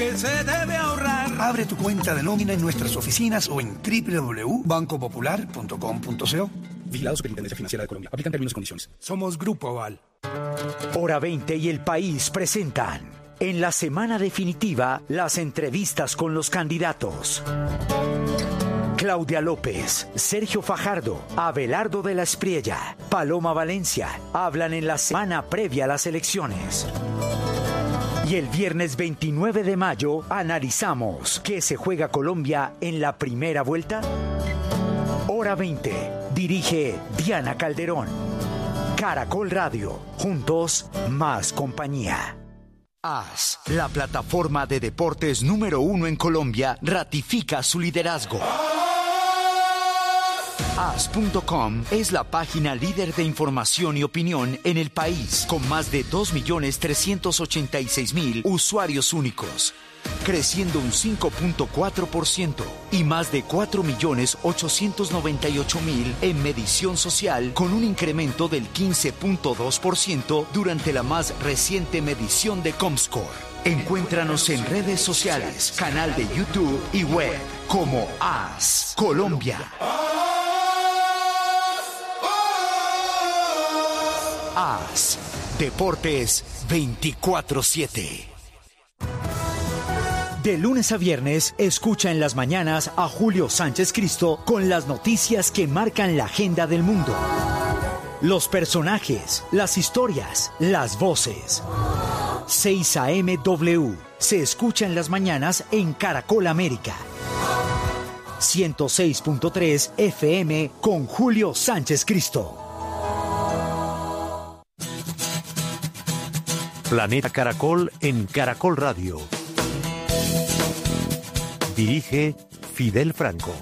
que se debe ahorrar. Abre tu cuenta de nómina en nuestras oficinas o en www.bancopopular.com.co. Vigilado Superintendencia Financiera de Colombia. Aplican términos y condiciones. Somos Grupo Aval. Hora 20 y El País presentan en la semana definitiva las entrevistas con los candidatos. Claudia López, Sergio Fajardo, Abelardo de la Espriella, Paloma Valencia hablan en la semana previa a las elecciones. Y el viernes 29 de mayo analizamos ¿qué se juega Colombia en la primera vuelta? Hora 20. Dirige Diana Calderón. Caracol Radio. Juntos, más compañía. AS, la plataforma de deportes número 1 en Colombia, ratifica su liderazgo. AS.com es la página líder de información y opinión en el país, con más de 2.386.000 usuarios únicos, creciendo un 5.4% y más de 4.898.000 en medición social, con un incremento del 15.2% durante la más reciente medición de Comscore. Encuéntranos en redes sociales, canal de YouTube y web como AS Colombia. AS Deportes 24/7. De lunes a viernes, escucha en las mañanas a Julio Sánchez Cristo con las noticias que marcan la agenda del mundo. Los personajes, las historias, las voces. 6 a.m. W se escucha en las mañanas en Caracol América. 106.3 FM con Julio Sánchez Cristo. Planeta Caracol en Caracol Radio. Dirige Fidel Franco.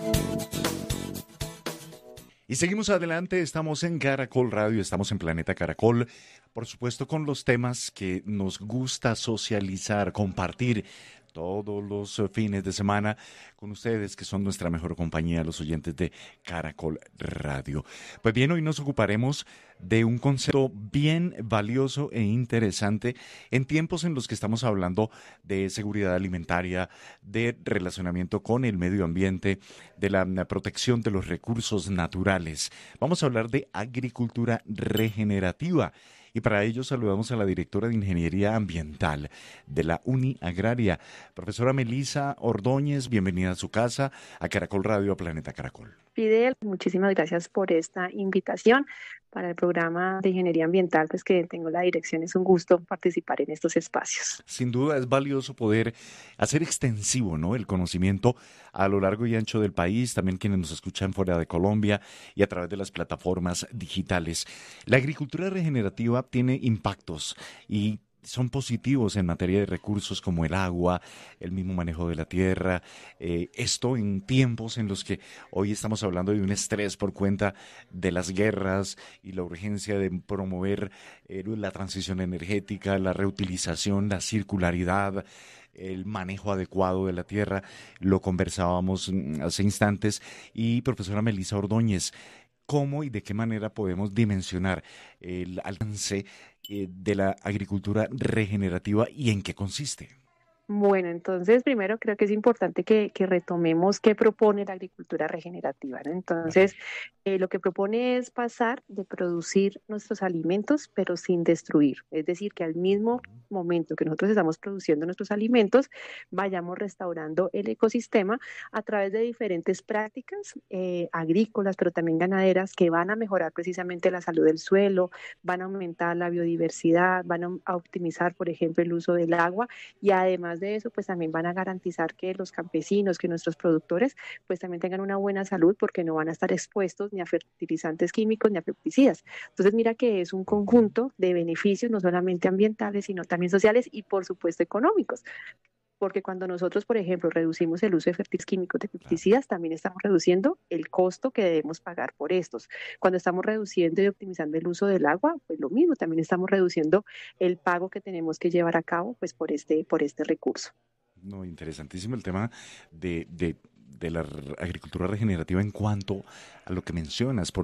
Y seguimos adelante, estamos en Caracol Radio, estamos en Planeta Caracol, por supuesto con los temas que nos gusta socializar, compartir todos los fines de semana con ustedes, que son nuestra mejor compañía, los oyentes de Caracol Radio. Pues bien, hoy nos ocuparemos de un concepto bien valioso e interesante en tiempos en los que estamos hablando de seguridad alimentaria, de relacionamiento con el medio ambiente, de la protección de los recursos naturales. Vamos a hablar de agricultura regenerativa. Y para ello saludamos a la directora de Ingeniería Ambiental de la UniAgraria, profesora Melisa Ordóñez. Bienvenida a su casa, a Caracol Radio, a Planeta Caracol. Fidel, muchísimas gracias por esta invitación para el programa de Ingeniería Ambiental, pues que tengo la dirección. Es un gusto participar en estos espacios. Sin duda es valioso poder hacer extensivo, ¿no?, el conocimiento a lo largo y ancho del país, también quienes nos escuchan fuera de Colombia y a través de las plataformas digitales. La agricultura regenerativa tiene impactos y son positivos en materia de recursos como el agua, el mismo manejo de la tierra. Esto en tiempos en los que hoy estamos hablando de un estrés por cuenta de las guerras y la urgencia de promover la transición energética, la reutilización, la circularidad, el manejo adecuado de la tierra. Lo conversábamos hace instantes. Y profesora Melisa Ordóñez, ¿cómo y de qué manera podemos dimensionar el alcance de la agricultura regenerativa y en qué consiste? Bueno, entonces primero creo que es importante que retomemos qué propone la agricultura regenerativa, ¿no? Entonces, lo que propone es pasar de producir nuestros alimentos, pero sin destruir. Es decir, que al mismo momento que nosotros estamos produciendo nuestros alimentos, vayamos restaurando el ecosistema a través de diferentes prácticas agrícolas, pero también ganaderas, que van a mejorar precisamente la salud del suelo, van a aumentar la biodiversidad, van a optimizar, por ejemplo, el uso del agua, y además de eso, pues también van a garantizar que los campesinos, que nuestros productores, pues también tengan una buena salud, porque no van a estar expuestos ni a fertilizantes químicos ni a pesticidas. Entonces, mira que es un conjunto de beneficios, no solamente ambientales, sino también sociales y, por supuesto, económicos. Porque cuando nosotros, por ejemplo, reducimos el uso de fertilizantes químicos, de pesticidas, también estamos reduciendo el costo que debemos pagar por estos. Cuando estamos reduciendo y optimizando el uso del agua, pues lo mismo, también estamos reduciendo el pago que tenemos que llevar a cabo, pues por este recurso. No, interesantísimo el tema de la agricultura regenerativa en cuanto a lo que mencionas,